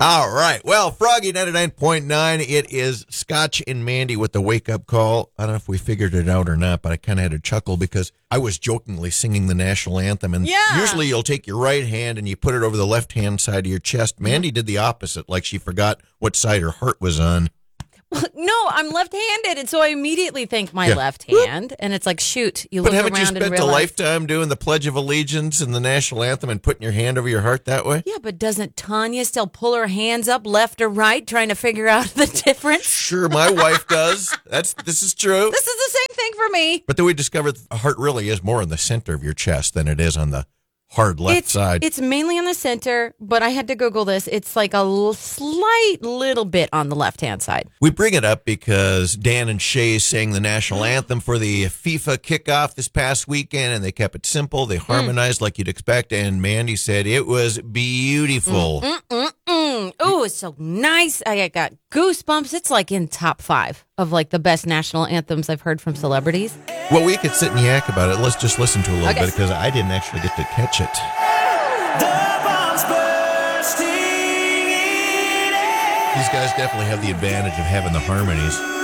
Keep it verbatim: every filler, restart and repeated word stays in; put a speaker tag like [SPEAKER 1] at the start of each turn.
[SPEAKER 1] All right. Well, Froggy ninety-nine point nine, it is Scotch and Mandy with the wake-up call. I don't know if we figured it out or not, but I kind of had a chuckle because I was jokingly singing the national anthem. And
[SPEAKER 2] yeah.
[SPEAKER 1] usually you'll take your right hand and you put it over the left-hand side of your chest. Mandy did the opposite, like she forgot what side her heart was on.
[SPEAKER 2] No, I'm left-handed, and so I immediately think my
[SPEAKER 1] Yeah.
[SPEAKER 2] left hand, and it's like, shoot, you
[SPEAKER 1] But
[SPEAKER 2] look
[SPEAKER 1] haven't
[SPEAKER 2] around
[SPEAKER 1] you
[SPEAKER 2] and
[SPEAKER 1] spent a
[SPEAKER 2] realize,
[SPEAKER 1] lifetime doing the Pledge of Allegiance and the national anthem and putting your hand over your heart that way?
[SPEAKER 2] yeah, but doesn't Tanya still pull her hands up left or right, trying to figure out the difference?
[SPEAKER 1] Sure, my wife does. That's This is true.
[SPEAKER 2] This is the same thing for me.
[SPEAKER 1] But then we discovered the heart really is more in the center of your chest than it is on the hard left
[SPEAKER 2] it's,
[SPEAKER 1] side.
[SPEAKER 2] It's mainly on the center, but I had to Google this. It's like a l- slight little bit on the left-hand side.
[SPEAKER 1] We bring it up because Dan and Shay sang the national anthem for the FIFA kickoff this past weekend, and they kept it simple. They harmonized like you'd expect, and Mandy said it was beautiful.
[SPEAKER 2] Mm-mm-mm. Oh, it's so nice. I got goosebumps. It's like in top five of like the best national anthems I've heard from celebrities.
[SPEAKER 1] Well, we could sit and yak about it. Let's just listen to a little
[SPEAKER 2] Okay.
[SPEAKER 1] bit because I didn't actually get to catch it. These guys definitely have the advantage of having the harmonies.